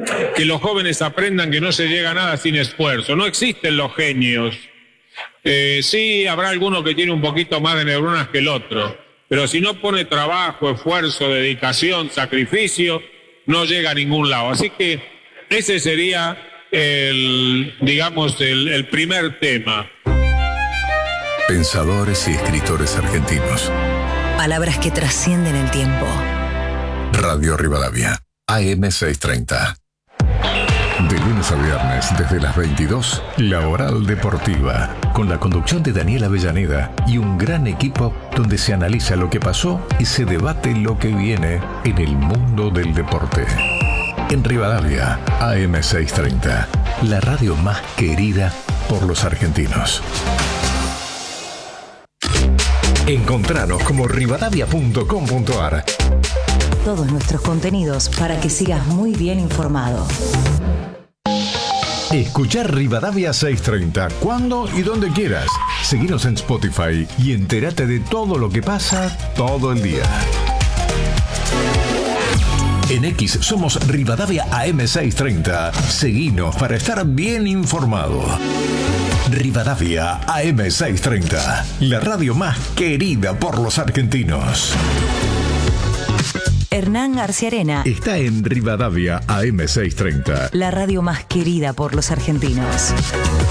que los jóvenes aprendan que no se llega a nada sin esfuerzo. No existen los genios. Sí, habrá alguno que tiene un poquito más de neuronas que el otro, pero si no pone trabajo, esfuerzo, dedicación, sacrificio, no llega a ningún lado. Así que ese sería el primer tema. Pensadores y escritores argentinos. Palabras que trascienden el tiempo. Radio Rivadavia, AM 630. De lunes a viernes, desde las 22, La Oral Deportiva, con la conducción de Daniel Avellaneda y un gran equipo donde se analiza lo que pasó y se debate lo que viene en el mundo del deporte. En Rivadavia, AM 630, la radio más querida por los argentinos. Encontranos como rivadavia.com.ar. Todos nuestros contenidos para que sigas muy bien informado. Escuchar Rivadavia 630 cuando y donde quieras. Seguinos en Spotify y entérate de todo lo que pasa todo el día. En X somos Rivadavia AM 630. Seguinos para estar bien informado. Rivadavia AM 630, la radio más querida por los argentinos. Hernán Garciarena está en Rivadavia AM 630, la radio más querida por los argentinos.